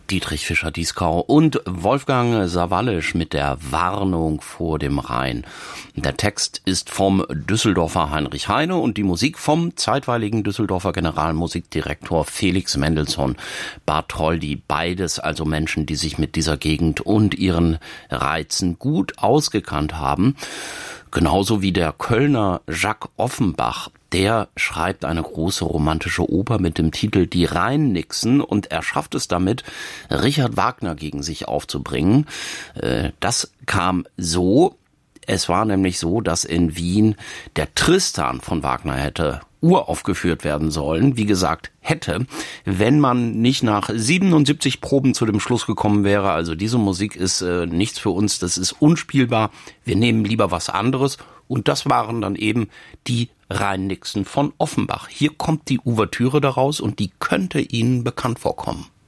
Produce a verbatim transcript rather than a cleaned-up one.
Dietrich Fischer-Dieskau und Wolfgang Sawallisch mit der Warnung vor dem Rhein. Der Text ist vom Düsseldorfer Heinrich Heine und die Musik vom zeitweiligen Düsseldorfer Generalmusikdirektor Felix Mendelssohn Bartholdy. Beides also Menschen, die sich mit dieser Gegend und ihren Reizen gut ausgekannt haben. Genauso wie der Kölner Jacques Offenbach. Der schreibt eine große romantische Oper mit dem Titel Die Rheinnixen und er schafft es damit, Richard Wagner gegen sich aufzubringen. Das kam so. Es war nämlich so, dass in Wien der Tristan von Wagner hätte uraufgeführt werden sollen. Wie gesagt, hätte, wenn man nicht nach siebenundsiebzig Proben zu dem Schluss gekommen wäre, also diese Musik ist äh, nichts für uns, das ist unspielbar, wir nehmen lieber was anderes. Und das waren dann eben die Rheinnixen von Offenbach. Hier kommt die Ouvertüre daraus und die könnte Ihnen bekannt vorkommen.